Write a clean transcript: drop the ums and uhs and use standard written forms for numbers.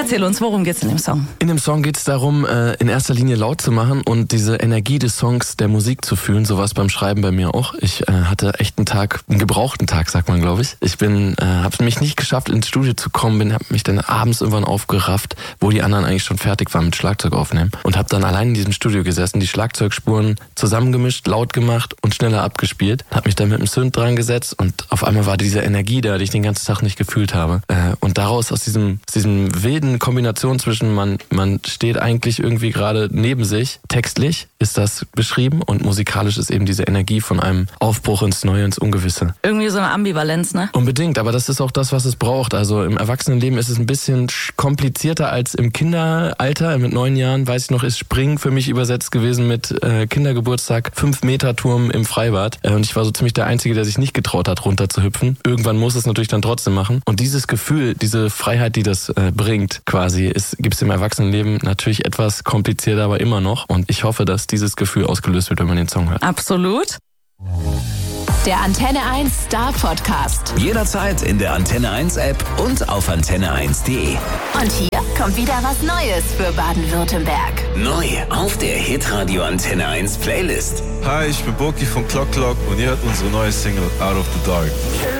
Erzähl uns, worum geht's in dem Song? In dem Song geht es darum, in erster Linie laut zu machen und diese Energie des Songs, der Musik zu fühlen. So war es beim Schreiben bei mir auch. Ich hatte echt einen gebrauchten Tag, sagt man, glaube ich. Ich habe mich nicht geschafft, ins Studio zu kommen, habe mich dann abends irgendwann aufgerafft, wo die anderen eigentlich schon fertig waren mit Schlagzeug aufnehmen und habe dann allein in diesem Studio gesessen, die Schlagzeugspuren zusammengemischt, laut gemacht und schneller abgespielt. Habe mich dann mit dem Synth dran gesetzt und auf einmal war diese Energie da, die ich den ganzen Tag nicht gefühlt habe. Und daraus, aus diesem wilden Kombination zwischen man steht eigentlich irgendwie gerade neben sich, textlich ist das beschrieben und musikalisch ist eben diese Energie von einem Aufbruch ins Neue, ins Ungewisse. Irgendwie so eine Ambivalenz, ne? Unbedingt, aber das ist auch das, was es braucht. Also im Erwachsenenleben ist es ein bisschen komplizierter als im Kinderalter. Mit 9 Jahren, weiß ich noch, ist Springen für mich übersetzt gewesen mit Kindergeburtstag, 5-Meter-Turm im Freibad. Und ich war so ziemlich der Einzige, der sich nicht getraut hat, runter zu hüpfen. Irgendwann muss es natürlich dann trotzdem machen. Und dieses Gefühl, diese Freiheit, die das bringt, quasi, gibt es im Erwachsenenleben natürlich etwas komplizierter, aber immer noch. Und ich hoffe, dass dieses Gefühl ausgelöst wird, wenn man den Song hört. Absolut. Der Antenne 1 Star Podcast. Jederzeit in der Antenne 1 App und auf antenne1.de. Und hier kommt wieder was Neues für Baden-Württemberg. Neu auf der Hitradio Antenne 1 Playlist. Hi, ich bin Boki von Clock Clock und ihr hört unsere neue Single Out of the Dark.